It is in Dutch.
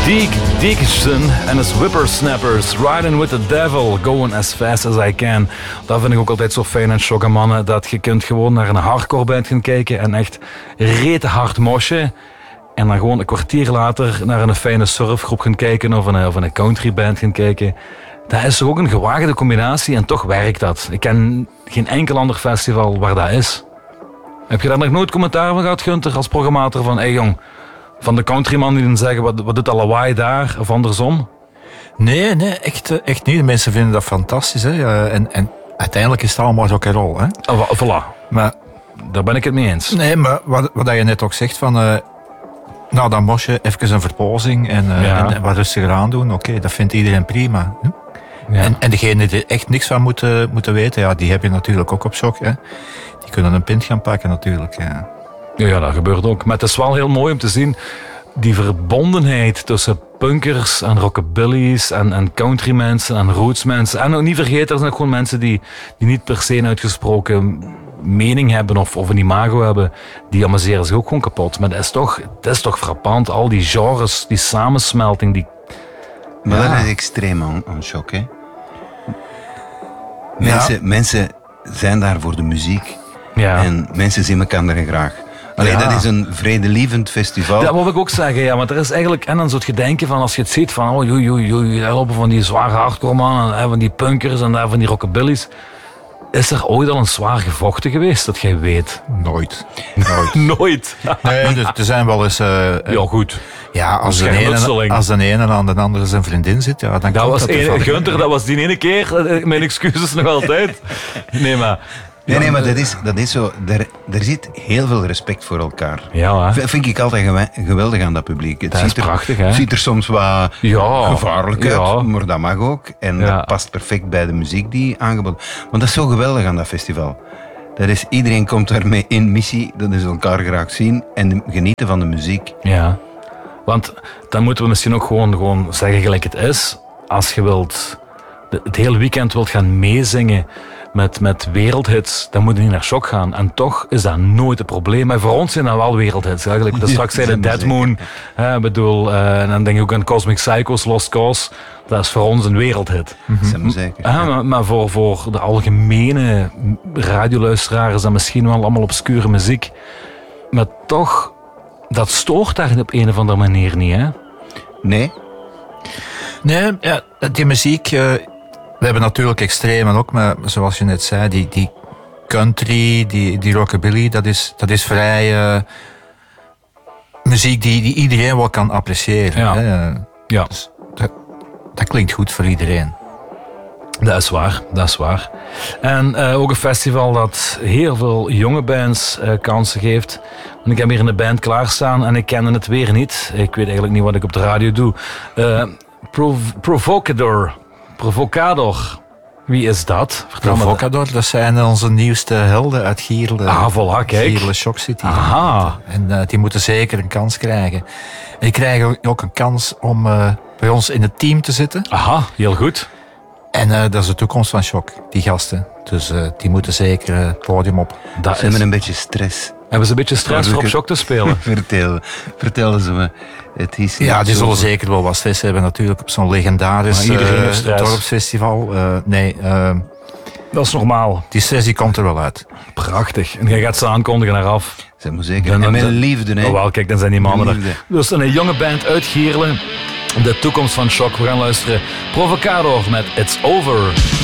Deke Dickinson en his Whippersnappers. Riding with the devil, going as fast as I can. Dat vind ik ook altijd zo fijn aan Shock, mannen. Dat je kunt gewoon naar een hardcore band gaan kijken en echt rete hard mosje. En dan gewoon een kwartier later naar een fijne surfgroep gaan kijken of een country band gaan kijken. Dat is ook een gewaagde combinatie en toch werkt dat. Ik ken geen enkel ander festival waar dat is. Heb je daar nog nooit commentaar van gehad, Gunther, als programmator van hey jong, van de countryman die dan zeggen wat doet dat lawaai daar of andersom? Nee, echt niet. De mensen vinden dat fantastisch. Hè. En uiteindelijk is het allemaal rock'n'roll. Hè. Voilà. Maar daar ben ik het mee eens. nee, maar wat je net ook zegt van... nou, dan moest je even een verpozing en wat rustiger aandoen. Oké, dat vindt iedereen prima. Hm? Ja. En degenen die er echt niks van moeten weten, ja, die heb je natuurlijk ook op Shock. Hè. Die kunnen een pint gaan pakken natuurlijk. Ja. Ja, dat gebeurt ook. Maar het is wel heel mooi om te zien die verbondenheid tussen punkers en rockabilly's en country mensen en roots mensen. En ook niet vergeten, er zijn ook gewoon mensen die niet per se een uitgesproken mening hebben of een imago hebben. Die amuseren zich ook gewoon kapot. Maar het is toch frappant, al die genres, die samensmelting. Die... Maar dat is extreem aan Shock, hè? Mensen zijn daar voor de muziek. Ja. En mensen zien elkaar graag. Allee, dat is een vredelievend festival. Dat wil ik ook zeggen, ja. Want er is eigenlijk... En dan zou je denken van, als je het ziet van... Oh, joei, daar lopen van die zware hardcore mannen, en van die punkers en daar van die rockabilly's. Is er ooit al een zwaar gevochten geweest, dat jij weet? Nooit. Nooit? Nee, er zijn wel eens... ja, goed. Ja, als de ene aan de andere zijn vriendin zit, ja, dan dat was Gunther, dat was die ene keer. Mijn excuses nog altijd. Nee, maar... Nee, maar dat is zo. Er zit heel veel respect voor elkaar. Ja, hè? Vind ik altijd geweldig aan dat publiek. Dat is prachtig, hè? Het ziet er soms wat gevaarlijk uit, maar dat mag ook. En dat past perfect bij de muziek die aangeboden wordt. Want dat is zo geweldig aan dat festival. Iedereen komt daarmee in missie, dat is elkaar graag zien en genieten van de muziek. Ja, want dan moeten we misschien ook gewoon zeggen gelijk het is. Als je wilt het hele weekend wilt gaan meezingen met wereldhits, dan moet je niet naar Shock gaan. En toch is dat nooit een probleem. Maar voor ons zijn dat wel wereldhits. Eigenlijk. Dat straks zei de Dead Moon. En dan denk ik ook aan Cosmic Psycho's, Lost Cause. Dat is voor ons een wereldhit. Mm-hmm. Zeker. Maar voor de algemene radioluisteraar is dat misschien wel allemaal obscure muziek. Maar toch, dat stoort daar op een of andere manier niet, hè? Nee, ja, die muziek... we hebben natuurlijk extremen ook, maar zoals je net zei, die country, die rockabilly, dat is vrij muziek die iedereen wel kan appreciëren. Ja. Hè. Ja. Dus dat klinkt goed voor iedereen. Dat is waar. En ook een festival dat heel veel jonge bands kansen geeft. Want ik heb hier een band klaarstaan en ik kende het weer niet. Ik weet eigenlijk niet wat ik op de radio doe. Provocador. Wie is dat? Provocador, dat zijn onze nieuwste helden uit Gierle. Voilà, kijk. Gierle Shock City. Aha. En die moeten zeker een kans krijgen. En die krijgen ook een kans om bij ons in het team te zitten. Aha, heel goed. En dat is de toekomst van Shock, die gasten. Dus die moeten zeker het podium op. Ze hebben een beetje stress. Hebben ze een beetje stress voor op Shock te spelen? Vertel ze me. Het is die zullen zeker wel wat stress hebben natuurlijk op zo'n legendarisch dorpsfestival. Dat is normaal. Die stress die komt er wel uit. Prachtig. En jij gaat ze aankondigen naar af. Ze moet zeker. En met liefde, hè. Oh, wel, kijk, dan zijn die mannen er. Dus een jonge band uit Gierle. De toekomst van Shock. We gaan luisteren. Provocador met It's Over.